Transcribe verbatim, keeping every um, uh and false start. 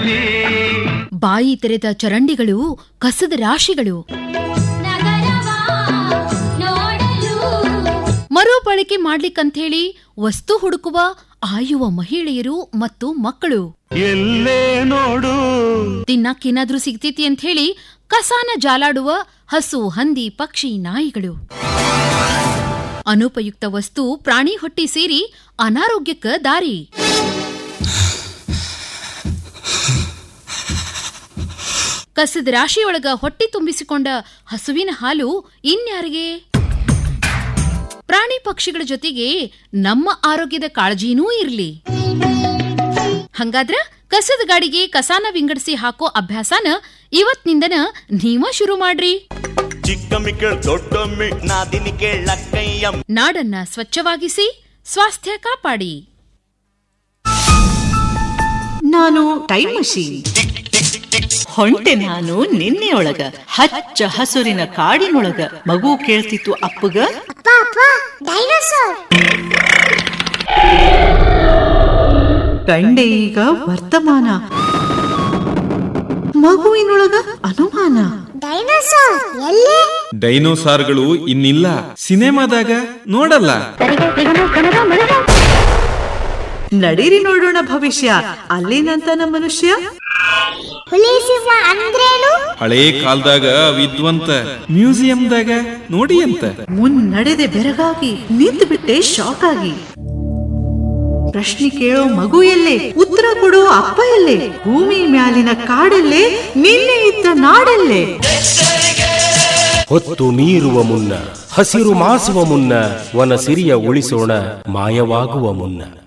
ಬಾಯಿ ತೆರೆದ ಚರಂಡಿಗಳು, ಕಸದ ರಾಶಿಗಳು, ಮರುಬಳಕೆ ಮಾಡ್ಲಿಕ್ಕಂಥೇಳಿ ವಸ್ತು ಹುಡುಕುವ ಆಯುವ ಮಹಿಳೆಯರು ಮತ್ತು ಮಕ್ಕಳು. ಎಲ್ಲೇ ನೋಡು ತಿನ್ನಕ್ಕೇನಾದ್ರೂ ಸಿಗ್ತೈತಿ ಅಂತ ಹೇಳಿ ಕಸಾನ ಜಾಲಾಡುವ ಹಸು, ಹಂದಿ, ಪಕ್ಷಿ, ನಾಯಿಗಳು. ಅನುಪಯುಕ್ತ ವಸ್ತು ಪ್ರಾಣಿ ಹೊಟ್ಟಿ ಸೇರಿ ಅನಾರೋಗ್ಯಕ್ಕ ದಾರಿ. ಕಸದ ರಾಶಿಯೊಳಗ ಹೊಟ್ಟಿ ತುಂಬಿಸಿಕೊಂಡ ಹಸುವಿನ ಹಾಲು ಇನ್ಯಾರಿಗೆ? ಪ್ರಾಣಿ ಪಕ್ಷಿಗಳ ಜೊತೆಗೆ ನಮ್ಮ ಆರೋಗ್ಯದ ಕಾಳಜಿನೂ ಇರ್ಲಿ. ಹಂಗಾದ್ರ ಕಸದ ಗಾಡಿಗೆ ಕಸಾನ ವಿಂಗಡಿಸಿ ಹಾಕೋ ಅಭ್ಯಾಸನ ಇವತ್ತಿನಿಂದನ ನೀವ ಶುರು ಮಾಡ್ರಿ. ನಾಡನ್ನ ಸ್ವಚ್ಛವಾಗಿಸಿ ಸ್ವಾಸ್ಥ್ಯ ಕಾಪಾಡಿ. ನಾನು ಟೈಮ್ ಮಷೀನ್ ಹೊಂಟೆ. ನಾನು ನಿನ್ನೆಯೊಳಗ ಹಚ್ಚ ಹಸುರಿನ ಕಾಡಿನೊಳಗ ಮಗು ಕೇಳ್ತಿತ್ತು ಅಪ್ಪಗ, ಕಂಡೆ ಈಗ ವರ್ತಮಾನ, ಮಗುವಿನೊಳಗ ಅನುಮಾನ. ಡೈನೋಸಾರ್ಗಳು ಇನ್ನಿಲ್ಲ, ಸಿನಿಮಾದಾಗ ನೋಡಲ್ಲ. ನಡೀರಿ ನೋಡೋಣ ಭವಿಷ್ಯ, ಅಲ್ಲೇನಂತ ನಮ್ಮ ಮನುಷ್ಯ. ಹಳೇ ಕಾಲದಾಗ ವಿದ್ವಂತ ಮ್ಯೂಸಿಯಂದಾಗ ನೋಡಿ ಅಂತ ಮುನ್ನಡೆದೆ ಬೆರಗಾಗಿ ನಿಂತು ಬಿಟ್ಟೆ ಶಾಕ್ ಆಗಿ. ಪ್ರಶ್ನೆ ಕೇಳೋ ಮಗು ಎಲ್ಲೇ, ಉತ್ತರ ಕೊಡೋ ಅಪ್ಪ ಎಲ್ಲೇ, ಭೂಮಿ ಮ್ಯಾಲಿನ ಕಾಡಲ್ಲೇ, ನಿನ್ನೆ ಇದ್ದ ನಾಡಲ್ಲೇ. ಹೊತ್ತು ಮೀರುವ ಮುನ್ನ, ಹಸಿರು ಮಾಸುವ ಮುನ್ನ, ವನ ಸಿರಿಯ ಉಳಿಸೋಣ ಮಾಯವಾಗುವ ಮುನ್ನ.